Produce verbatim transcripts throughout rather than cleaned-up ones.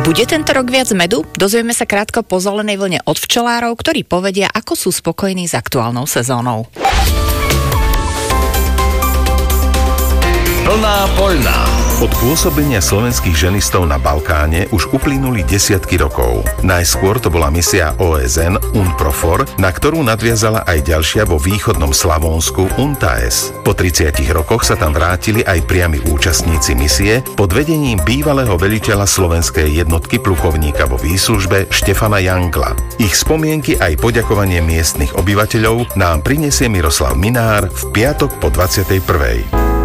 Bude tento rok viac medu? Dozvieme sa krátko po zelenej vlne od včelárov, ktorí povedia, ako sú spokojní s aktuálnou sezónou. Plná poľná. Od pôsobenia slovenských ženistov na Balkáne už uplynuli desiatky rokov. Najskôr to bola misia ó es en UNPROFOR, na ktorú nadviazala aj ďalšia vo východnom Slavónsku UNTAES. Po tridsiatich rokoch sa tam vrátili aj priami účastníci misie pod vedením bývalého veliteľa slovenskej jednotky plukovníka vo výslužbe Štefana Jangla. Ich spomienky aj poďakovanie miestnych obyvateľov nám prinesie Miroslav Minár v piatok po dvadsiatej prvej.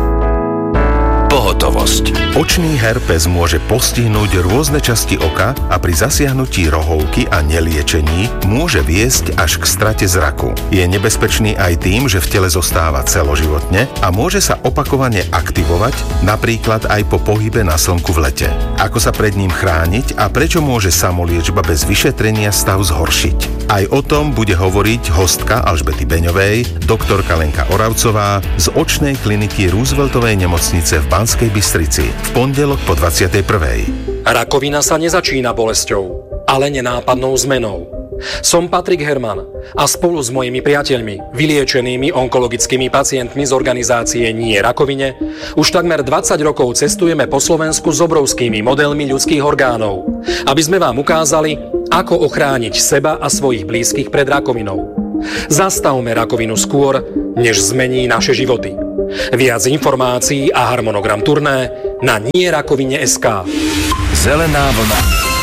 Pohotovosť. Očný herpes môže postihnúť rôzne časti oka a pri zasiahnutí rohovky a neliečení môže viesť až k strate zraku. Je nebezpečný aj tým, že v tele zostáva celoživotne a môže sa opakovane aktivovať, napríklad aj po pohybe na slnku v lete. Ako sa pred ním chrániť a prečo môže samoliečba bez vyšetrenia stav zhoršiť? Aj o tom bude hovoriť hostka Alžbety Beňovej, doktorka Lenka Oravcová z očnej kliniky Rooseveltovej nemocnice v Banskej Bystrici v pondelok po dvadsiatej prvej. Rakovina sa nezačína bolesťou, ale nenápadnou zmenou. Som Patrik Herman a spolu s mojimi priateľmi, vyliečenými onkologickými pacientmi z organizácie Nie rakovine, už takmer dvadsať rokov cestujeme po Slovensku s obrovskými modelmi ľudských orgánov, aby sme vám ukázali, ako ochrániť seba a svojich blízkych pred rakovinou. Zastavme rakovinu skôr, než zmení naše životy. Viac informácií a harmonogram turné na nierakovine bodka es ká. Zelená vlna.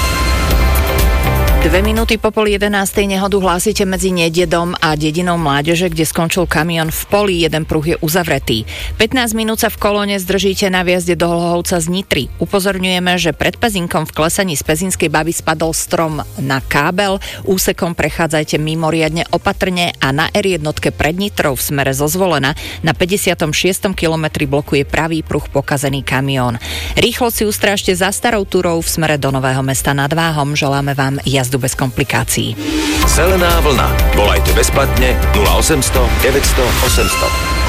Dve minúty po pol jedenástej nehodu hlásite medzi Nededom a dedinou Mládeže, kde skončil kamión v poli, jeden pruh je uzavretý. pätnásť minút sa v kolóne zdržíte na viazde do Hlohovca z Nitry. Upozorňujeme, že pred Pezinkom v klesaní z Pezinskej Baby spadol strom na kábel, úsekom prechádzajte mimoriadne opatrne a na er jedna pred Nitrou v smere zo Zvolena na päťdesiatom šiestom kilometri blokuje pravý pruh pokazený kamión. Rýchlo si ustrážte za Starou Turou v smere do Nového Mesta nad Váhom. Želáme vám jazdu bez komplikácií. Zelená vlna. Volajte bezplatne nula osemsto deväťsto osemsto.